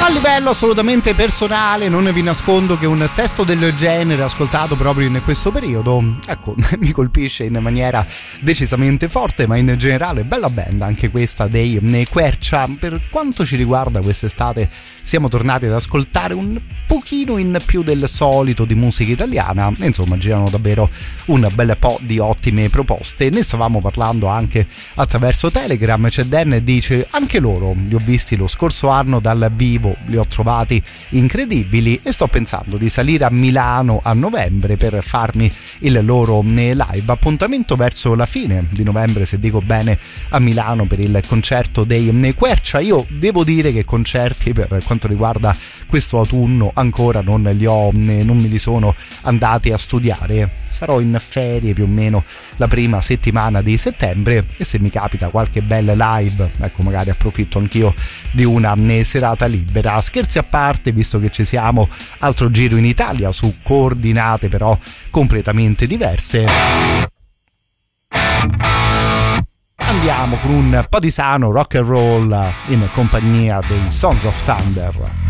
A livello assolutamente personale non vi nascondo che un testo del genere ascoltato proprio in questo periodo, ecco, mi colpisce in maniera decisamente forte, ma in generale bella band anche questa dei Quercia. Per quanto ci riguarda quest'estate siamo tornati ad ascoltare un pochino in più del solito di musica italiana, insomma girano davvero un bel po' di ottime proposte. Ne stavamo parlando anche attraverso Telegram. C'è Dan, dice: anche loro li ho visti lo scorso anno dal vivo, li ho trovati incredibili e sto pensando di salire a Milano a novembre per farmi il loro live. Appuntamento verso la fine di novembre, se dico bene, a Milano per il concerto dei Quercia. Io devo dire che concerti per quanto riguarda questo autunno ancora non me li sono andati a studiare. Sarò in ferie più o meno la prima settimana di settembre e se mi capita qualche bel live, ecco, magari approfitto anch'io di una serata libera. Scherzi a parte, visto che ci siamo, altro giro in Italia su coordinate però completamente diverse. Andiamo con un po' di sano rock and roll in compagnia dei Sons of Thunder.